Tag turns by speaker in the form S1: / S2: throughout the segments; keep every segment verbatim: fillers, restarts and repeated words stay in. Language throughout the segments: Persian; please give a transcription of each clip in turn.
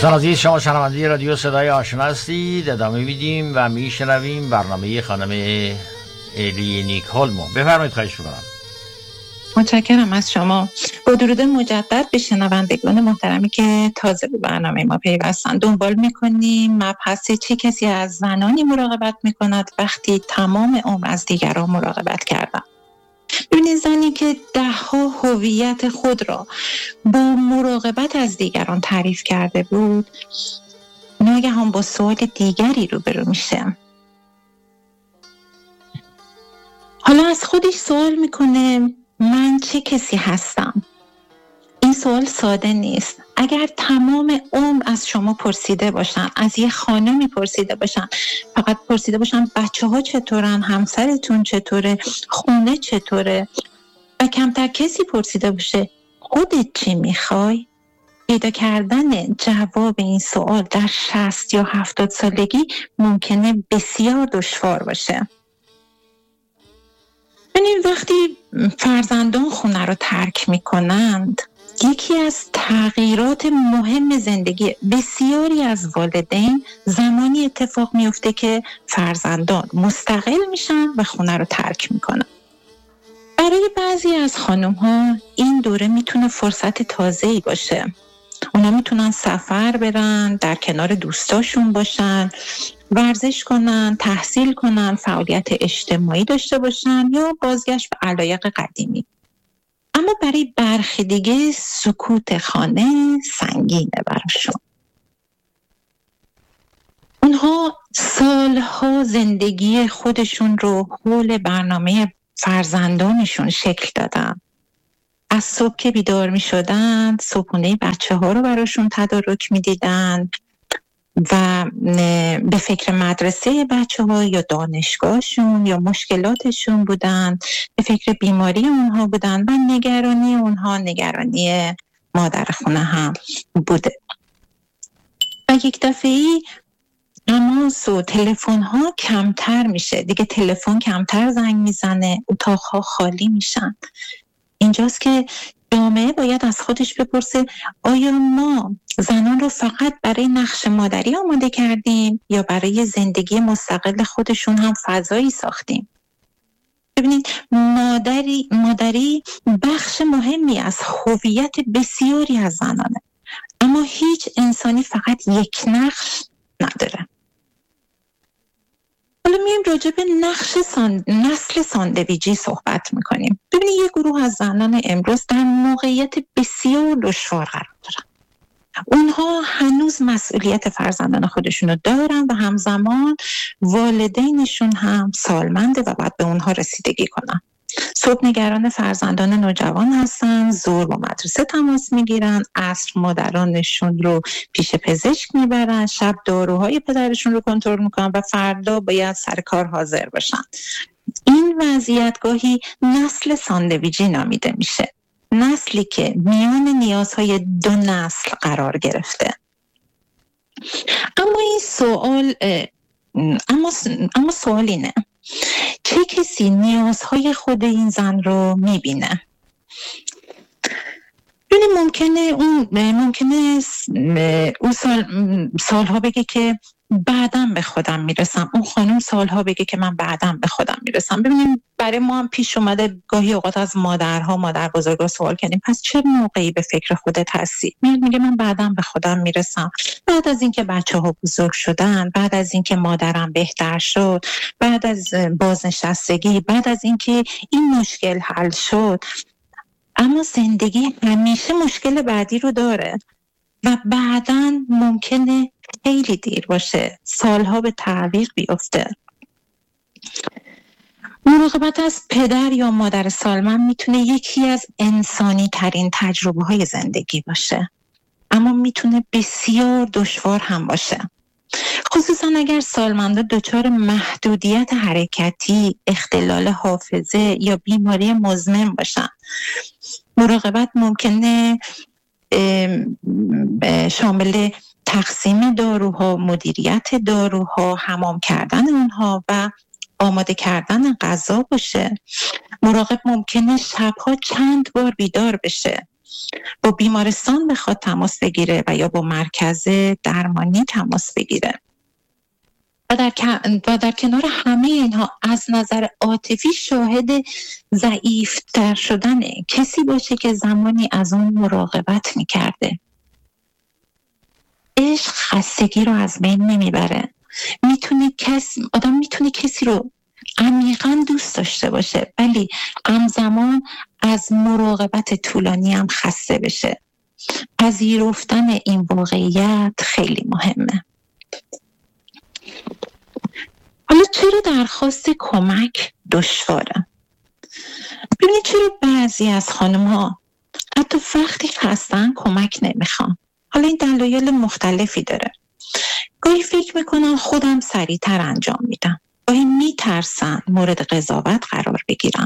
S1: دوستان عزیز، شما شنونده رادیو صدای آشنا هستید. ادامه میدیم و میشنویم برنامه خانم الی نیکولمو. بفرمایید، خواهش می‌کنم.
S2: متشکرم از شما. با درود مجدد به شنوندگان محترمی که تازه به برنامه ما پیوستن. دنبال میکنیم مبحث چه کسی از زنانی مراقبت میکند وقتی تمام عمر از دیگران مراقبت کردن. ببینید، زنی که دهها هویت خود را با مراقبت از دیگران تعریف کرده بود، ناگهان با سوال دیگری روبرو میشه. حالا از خودش سوال میکنه من چه کسی هستم؟ این سوال ساده نیست. اگر تمام عمر از شما پرسیده باشن، از یه خانمی پرسیده باشن، فقط پرسیده باشن بچه ها چطورن، همسرتون چطوره، خونه چطوره، و کمتر کسی پرسیده باشه خودت چی میخوای، پیدا کردن جواب این سوال در شصت یا هفتاد سالگی ممکنه بسیار دشوار باشه. ببینید، وقتی فرزندان خونه رو ترک میکنند، یکی از تغییرات مهم زندگی بسیاری از والدین زمانی اتفاق میفته که فرزندان مستقل میشن و خونه رو ترک میکنن. برای بعضی از خانم ها این دوره میتونه فرصت تازه‌ای باشه. اونا میتونن سفر برن، در کنار دوستاشون باشن، ورزش کنن، تحصیل کنن، فعالیت اجتماعی داشته باشن یا بازگشت به علایق قدیمی. اما برای برخی دیگه سکوت خانه سنگینه براشون. اونها سالها زندگی خودشون رو حول برنامه فرزندانشون شکل دادن. از صبح که بیدار می شدن صبحونه بچه ها رو براشون تدارک می دیدن و به فکر مدرسه بچه ها یا دانشگاهشون یا مشکلاتشون بودن، به فکر بیماری اونها بودن و نگرانی اونها نگرانی مادر خونه هم بوده. و یک دفعه‌ای تماس و تلفن ها کمتر میشه، دیگه تلفن کمتر زنگ میزنه، اتاقها خالی میشن. اینجاست که جامعه باید از خودش بپرسه آیا ما زنان رو فقط برای نقش مادری آماده کردیم یا برای زندگی مستقل خودشون هم فضایی ساختیم؟ ببینید، مادری مادری بخش مهمی از هویت بسیاری از زنانه، اما هیچ انسانی فقط یک نقش نداره. حالا میایم راجع به نقش سان... نسل ساندویجی صحبت میکنیم. ببینید، یک گروه از زنان امروز در موقعیت بسیار دشوار قرار دارن. اونها هنوز مسئولیت فرزندان خودشون رو دارن و همزمان والدینشون هم سالمنده و باید به اونها رسیدگی کنن. صبح نگران فرزندان نوجوان هستن، ظهر با مدرسه تماس میگیرن، عصر مادرانشون رو پیش پزشک میبرن، شب داروهای پدرشون رو کنترل میکنن و فردا باید سر کار حاضر باشن. این وضعیت گاهی نسل ساندویجی نامیده میشه، نسلی که میان نیازهای دو نسل قرار گرفته. اما این سوال اما اما سوال اینه، چه کسی نیازهای خود این زن رو میبینه؟ یعنی ممکنه اون ممکنه اون سال سالها بگه که بعدم به خودم میرسم، اون خانم سالها بگه که من بعدم به خودم میرسم. ببینیم، برای ما هم پیش اومده گاهی اوقات از مادرها، مادر بزرگا سوال کردیم پس چه موقعی به فکر خودت هستی؟ میاد میگه من بعدم به خودم میرسم، بعد از اینکه بچه‌ها بزرگ شدن، بعد از اینکه مادرم بهتر شد، بعد از بازنشستگی، بعد از اینکه این مشکل حل شد. اما زندگی همیشه مشکل بعدی رو داره و بعداً ممکنه خیلی دیر باشه، سالها به تعویق بیفته. مراقبت از پدر یا مادر سالمند میتونه یکی از انسانی ترین تجربه های زندگی باشه، اما میتونه بسیار دشوار هم باشه، خصوصا اگر سالمندا دچار محدودیت حرکتی، اختلال حافظه یا بیماری مزمن باشن. مراقبت ممکنه شامل تقسیم داروها، مدیریت داروها، حمام کردن اونها و آماده کردن غذا باشه. مراقب ممکنه شبها چند بار بیدار بشه با بیمارستان بخواد تماس بگیره و یا با مرکز درمانی تماس بگیره. و در, و در کنار همه اینها از نظر عاطفی شاهد ضعیفتر شدن کسی باشه که زمانی از اون مراقبت میکرده. عشق خستگی رو از بین نمیبره. میتونه کس آدم میتونه کسی رو عمیقاً دوست داشته باشه ولی همزمان از مراقبت طولانی هم خسته بشه. پذیرفتن این واقعیت خیلی مهمه. حالا چرا درخواست کمک دشواره؟ ببینید چرا بعضی از خانم‌ها حتی وقتی خستن کمک نمیخوان. حالا این دلایل مختلفی داره. گاهی فکر میکنن خودم سریعتر انجام میدم. گاهی میترسن مورد قضاوت قرار بگیرن.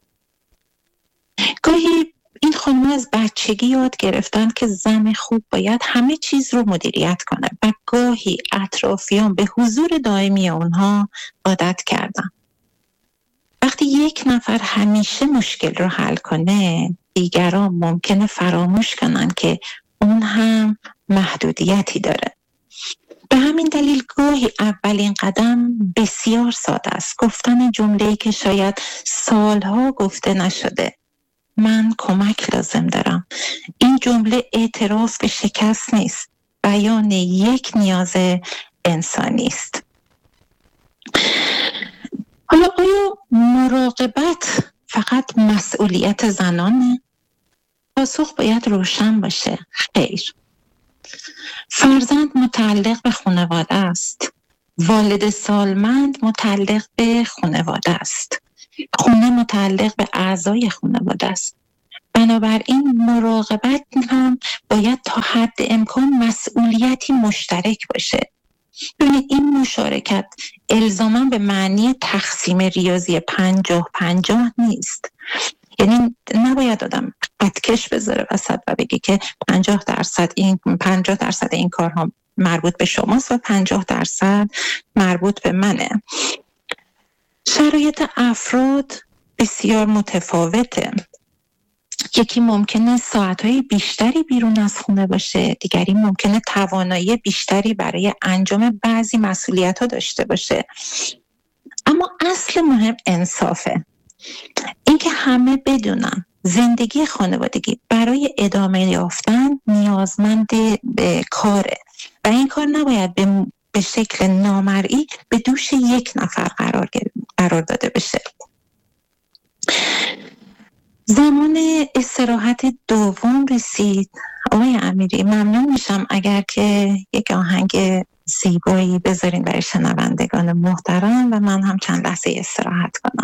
S2: گاهی این خانم‌ها از بچگی یاد گرفتن که زن خوب باید همه چیز رو مدیریت کنه و گاهی اطرافیان به حضور دائمی اونها عادت کردن. وقتی یک نفر همیشه مشکل رو حل کنه، دیگران ممکنه فراموش کنن که اون هم محدودیتی داره. به همین دلیل گاهی اولین قدم بسیار ساده است. گفتن جمله‌ای که شاید سالها گفته نشده. من کمک لازم دارم. این جمله اعتراف به شکست نیست. بیان یک نیاز انسانی است. حالا آیا مراقبت فقط مسئولیت زنانه؟ پاسخ باید روشن باشه. خیر. فرزند متعلق به خانواده است. والد سالمند متعلق به خانواده است. خونه متعلق به اعضای خانواده است. بنابراین مراقبت هم باید تا حد امکان مسئولیتی مشترک باشه. ببینید این مشارکت الزاما به معنی تقسیم ریاضی پنجاه پنجاه نیست. یعنی نباید آدم خطکش بذاره وسط و بگه که پنجاه درصد این پنجاه درصد این کارها مربوط به شماست و پنجاه درصد مربوط به منه. شرایط افراد بسیار متفاوته. یکی ممکنه ساعتهای بیشتری بیرون از خونه باشه، دیگری ممکنه توانایی بیشتری برای انجام بعضی مسئولیت‌ها داشته باشه. اما اصل مهم انصافه. اینکه همه بدونن زندگی خانوادگی برای ادامه یافتن نیازمند به کاره و این کار نباید به به شکل نامرئی به دوش یک نفر قرار قرار داده بشه. زمان استراحت دوم رسید. آقای امیری ممنون میشم اگر که یک آهنگ زیبایی بذارین برای شنوندگان محترم و من هم چند لحظه استراحت کنم.